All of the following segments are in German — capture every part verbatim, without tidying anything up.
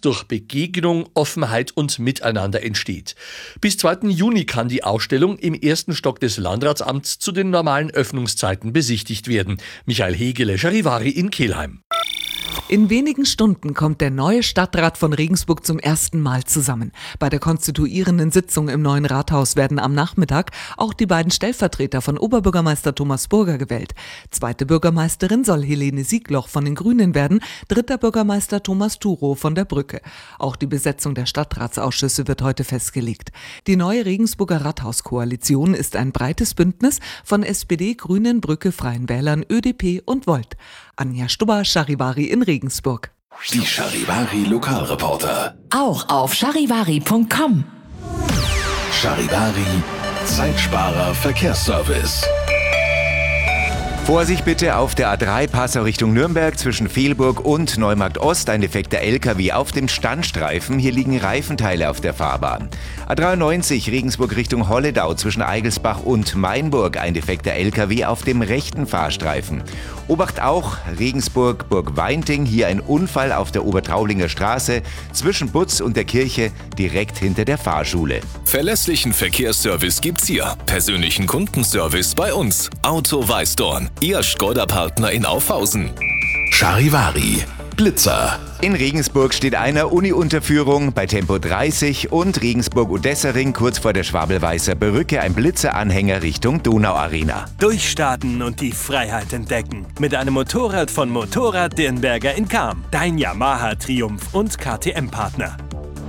durch Begegnung, Offenheit und Miteinander entsteht. Bis zweiten Juni kann die Ausstellung im ersten Stock des Landratsamts zu den normalen Öffnungszeiten besichtigt werden. Michael Hegele, Charivari in Kelheim. In wenigen Stunden kommt der neue Stadtrat von Regensburg zum ersten Mal zusammen. Bei der konstituierenden Sitzung im neuen Rathaus werden am Nachmittag auch die beiden Stellvertreter von Oberbürgermeister Thomas Burger gewählt. Zweite Bürgermeisterin soll Helene Siegloch von den Grünen werden, dritter Bürgermeister Thomas Thurow von der Brücke. Auch die Besetzung der Stadtratsausschüsse wird heute festgelegt. Die neue Regensburger Rathauskoalition ist ein breites Bündnis von S P D, Grünen, Brücke, Freien Wählern, Ö D P und Volt. Anja Stubber, Charivari in Regensburg. Die Charivari Lokalreporter. Auch auf charivari punkt com. Charivari Zeitsparer Verkehrsservice. Vorsicht bitte auf der A drei Passau Richtung Nürnberg zwischen Fehlburg und Neumarkt Ost. Ein defekter L K W auf dem Standstreifen. Hier liegen Reifenteile auf der Fahrbahn. A dreiundneunzig Regensburg Richtung Holledau zwischen Eigelsbach und Mainburg. Ein defekter L K W auf dem rechten Fahrstreifen. Obacht auch Regensburg Burgweinting. Hier ein Unfall auf der Obertraulinger Straße zwischen Butz und der Kirche direkt hinter der Fahrschule. Verlässlichen Verkehrsservice gibt's hier. Persönlichen Kundenservice bei uns. Auto Weißdorn. Ihr Skoda-Partner in Aufhausen. Charivari Blitzer. In Regensburg steht einer Uni-Unterführung bei Tempo dreißig und Regensburg-Odessering kurz vor der Schwabelweißer Brücke ein Blitzeranhänger Richtung Donauarena. Durchstarten und die Freiheit entdecken. Mit einem Motorrad von Motorrad Dirnberger in Cham. Dein Yamaha Triumph und K T M-Partner.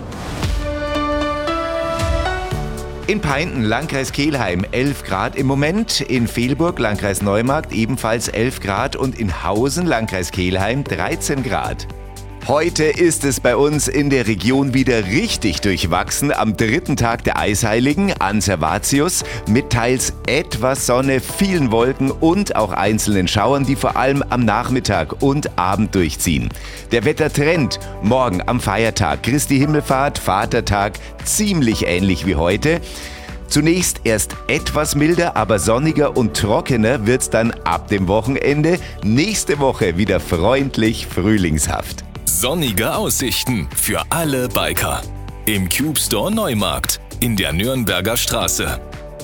In Peinten, Landkreis Kelheim, elf Grad im Moment. In Fehlburg, Landkreis Neumarkt, ebenfalls elf Grad. Und in Hausen, Landkreis Kelheim, dreizehn Grad. Heute ist es bei uns in der Region wieder richtig durchwachsen. Am dritten Tag der Eisheiligen an Servatius mit teils etwas Sonne, vielen Wolken und auch einzelnen Schauern, die vor allem am Nachmittag und Abend durchziehen. Der Wettertrend morgen am Feiertag Christi Himmelfahrt, Vatertag, ziemlich ähnlich wie heute. Zunächst erst etwas milder, aber sonniger und trockener wird's dann ab dem Wochenende. Nächste Woche wieder freundlich frühlingshaft. Sonnige Aussichten für alle Biker. Im Cube Store Neumarkt in der Nürnberger Straße.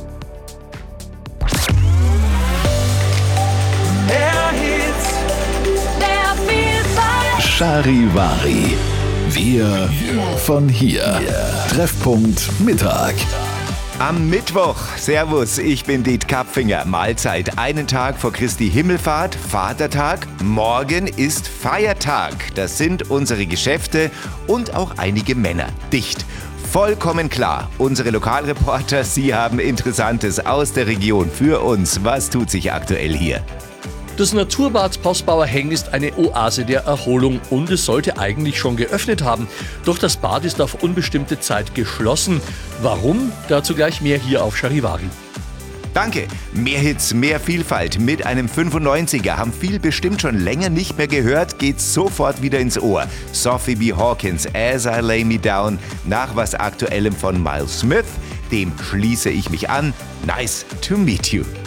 Charivari. Wir von hier. Treffpunkt Mittag. Am Mittwoch, servus, ich bin Diet Kapfinger, Mahlzeit, einen Tag vor Christi Himmelfahrt, Vatertag, morgen ist Feiertag. Das sind unsere Geschäfte und auch einige Männer dicht. Vollkommen klar, unsere Lokalreporter, sie haben Interessantes aus der Region für uns. Was tut sich aktuell hier? Das Naturbad Postbauer Henn ist eine Oase der Erholung und es sollte eigentlich schon geöffnet haben. Doch das Bad ist auf unbestimmte Zeit geschlossen. Warum? Dazu gleich mehr hier auf Charivari. Danke. Mehr Hits, mehr Vielfalt mit einem fünfundneunziger. Haben viel bestimmt schon länger nicht mehr gehört, geht sofort wieder ins Ohr. Sophie B. Hawkins, As I Lay Me Down, nach was Aktuellem von Miles Smith. Dem schließe ich mich an. Nice to meet you.